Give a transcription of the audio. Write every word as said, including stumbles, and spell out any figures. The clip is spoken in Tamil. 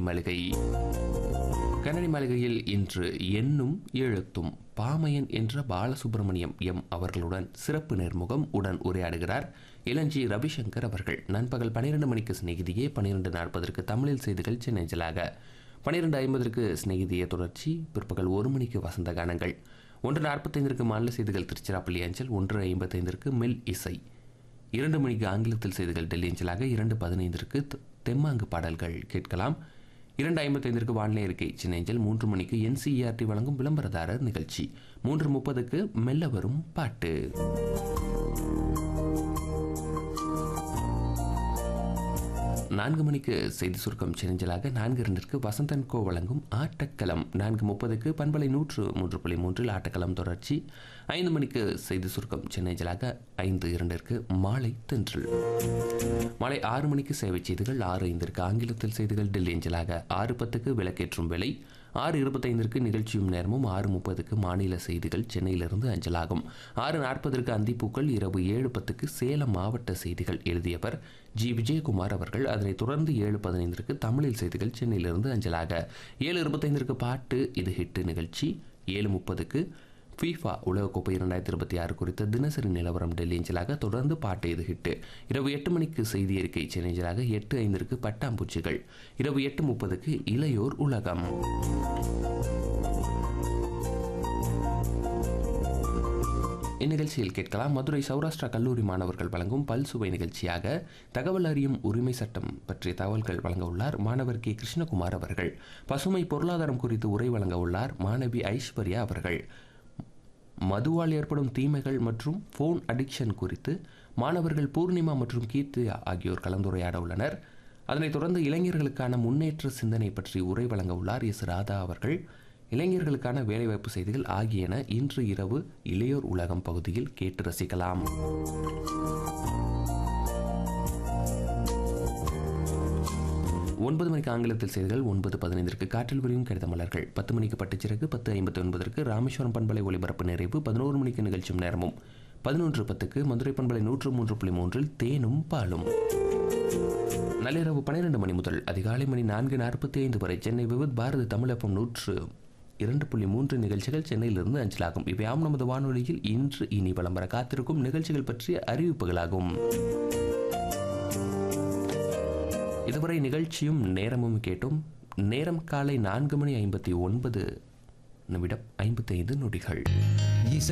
மாளிகை. கண்ணாடி மாளிகையில் இன்று எண்ணும் எழுத்தும் பாமையன் என்ற பாலசுப்ரமணியம் எம் அவர்களுடன் சிறப்பு நேர்முகம் உடன் உரையாடுகிறார் இளஞ்சி ரவிசங்கர் அவர்கள். நண்பகல் பன்னிரண்டு மணிக்கு சிநேகிதியே, பன்னிரண்டு நாற்பதற்கு தமிழில் செய்திகள் சென்னஞ்சலாக, பன்னிரண்டு ஐம்பதற்கு சிநேகிதிய தொடர்ச்சி, பிற்பகல் ஒரு மணிக்கு வசந்த கானங்கள், ஒன்று நாற்பத்தைந்திற்கு மாநில செய்திகள் திருச்சிராப்பள்ளி அஞ்சல், ஒன்று ஐம்பத்தைந்திற்கு மெல் இசை, இரண்டு மணிக்கு ஆங்கிலத்தில் செய்திகள் டெல்லி அஞ்சலாக, இரண்டு பதினைந்திற்கு தெம்மாங்கு பாடல்கள் கேட்கலாம், இரண்டு ஐம்பத்தைந்திற்கு வானிலை இருக்கை சின்னஞ்சல், மூன்று மணிக்கு என்சிஇஆர்டி வழங்கும் விளம்பரதாரர் நிகழ்ச்சி, மூன்று முப்பதுக்கு மெல்ல வரும் பாட்டு. நான்கு மணிக்கு செய்தி சுருக்கம் சின்னஞ்சலாக, நான்கு இரண்டிற்கு வசந்தன் கோ வழங்கும் ஆட்டக்களம், நான்கு முப்பதுக்கு பண்பலை நூற்று மூன்று புள்ளி மூன்றில் ஆட்டக்களம் தொடர்ச்சி, ஐந்து மணிக்கு செய்தி சுருக்கம் சின்னஞ்சலாக, ஐந்து இரண்டிற்கு மாலை தென்றல், மாலை ஆறு மணிக்கு சேவை செய்திகள், ஆறு ஐந்திற்கு ஆங்கிலத்தில் செய்திகள் டெல்லி அஞ்சலாக, ஆறு பத்துக்கு விளக்கேற்றும் வேலை, ஆறு இருபத்தைந்திற்கு நிகழ்ச்சியும் நேரமும், ஆறு முப்பதுக்கு மாநில செய்திகள் சென்னையிலிருந்து அஞ்சலாகும், ஆறு நாற்பதற்கு அந்திப்பூக்கள், இரவு ஏழு பத்துக்கு சேலம் மாவட்ட செய்திகள் எழுதியவர் ஜி விஜயகுமார் அவர்கள். அதனைத் தொடர்ந்து ஏழு பதினைந்திற்கு தமிழில் செய்திகள் சென்னையிலிருந்து அஞ்சலாக, ஏழு இருபத்தைந்திற்கு பாட்டு இது ஹிட்டு நிகழ்ச்சி, ஏழு முப்பதுக்கு ஃபீஃபா உலகக்கோப்பை இரண்டாயிரத்தி இருபத்தி ஆறு குறித்த தினசரி நிலவரம் டெல்லி அஞ்சலாக, தொடர்ந்து பாட்டு இது ஹிட்டு, இரவு எட்டு மணிக்கு செய்தி அறிக்கை சென்னை அஞ்சலாக, எட்டு ஐந்திற்கு பட்டாம்பூச்சிகள், இரவு எட்டு முப்பதுக்கு இளையோர் உலகம். இந்நிகழ்ச்சியில் கேட்கலாம் மதுரை சௌராஷ்டிரா கல்லூரி மாணவர்கள் வழங்கும் பல்சுவை நிகழ்ச்சியாக தகவல் அறியும் உரிமை சட்டம் பற்றிய தகவல்கள் வழங்க உள்ளார் மாணவர் கே கிருஷ்ணகுமார் அவர்கள். பசுமை பொருளாதாரம் குறித்து உரை வழங்க உள்ளார் மாணவி ஐஸ்வர்யா அவர்கள். மதுவால் ஏற்படும் தீமைகள் மற்றும் போன் அடிக்ஷன் குறித்து மாணவர்கள் பூர்ணிமா மற்றும் கீர்த்தி ஆகியோர் கலந்துரையாட உள்ளனர். அதனைத் தொடர்ந்து இளைஞர்களுக்கான முன்னேற்ற சிந்தனை பற்றி உரை வழங்க உள்ளார் எஸ் ராதா அவர்கள். இளைஞர்களுக்கான வேலைவாய்ப்பு செய்திகள் ஆகியன இன்று இரவு இளையோர் உலகம் பகுதியில் கேட்டு ரசிக்கலாம். ஒன்பது மணிக்கு ஆங்கிலத்தில் செய்திகள், ஒன்பது பதினைந்திற்கு காற்றில் விரியும் கடித மலர்கள், பத்து மணிக்கு பட்டுச்சிறகு, பத்து ஐம்பத்தி ஒன்பதற்கு ராமேஸ்வரம் பண்பலை ஒலிபரப்பு நிறைவு, பதினோரு மணிக்கு நிகழ்ச்சியும் நேரமும், பதினொன்று பத்துக்கு மதுரை பண்பலை நூற்று மூன்று புள்ளி மூன்றில் தேனும் பாலும். நள்ளிரவு பன்னிரண்டு மணி முதல் அதிகாலை மணி நான்கு நாற்பத்தி ஐந்து வரை சென்னை விவித் பாரதி தமிழப்பம் நூற்று இரண்டு புள்ளி மூன்று நிகழ்ச்சிகள் சென்னையிலிருந்து அஞ்சலாகும். இவையாம் நமது வானொலியில் இன்று இனி விளம்பர காத்திருக்கும் நிகழ்ச்சிகள் பற்றிய அறிவிப்புகளாகும். இதுவரை நிகழ்ச்சியும் நேரமும் கேட்டும். நேரம் காலை நான்கு மணி ஐம்பத்தி ஒன்பது நிமிடம் ஐம்பத்தி ஐந்து நொடிகள்.